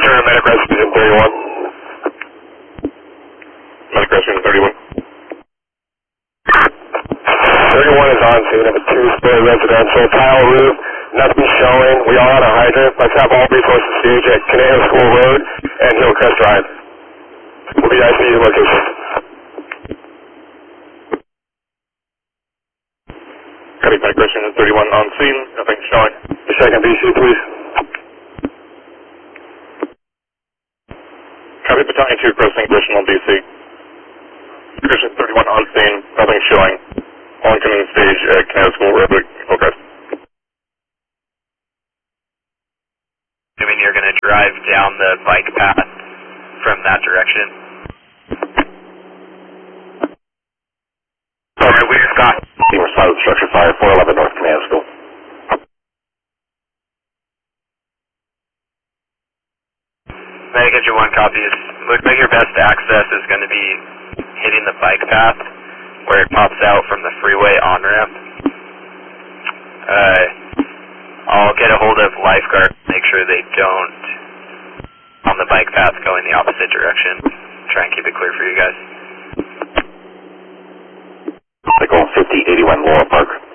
Sure, medic rescue in 31. Medic rescue in 31. 31 is on scene of a two-story residential tile roof. Nothing showing. We are on a hydrant. Let's have all resources staged at Conejo School Road and Hillcrest Drive. We'll be ICU location. Copy, medic rescue in 31 on scene. Nothing showing. The second BC, please. Copy, battalion 2 crossing additional BC. Christian 31 on scene, nothing showing. Oncoming stage at Conejo School Road, Hillcrest. Assuming you're going to drive down the bike path from that direction. Alright, we're Scott. Team responded to structure fire, 411 North Command School. Medic Engine 1 copies. Looks like your best access is going to be hitting the bike path where it pops out from the freeway on-ramp. I'll get a hold of lifeguard, make sure they don't on the bike path go in the opposite direction. Try and keep it clear for you guys. They go 5081 Laurel Park.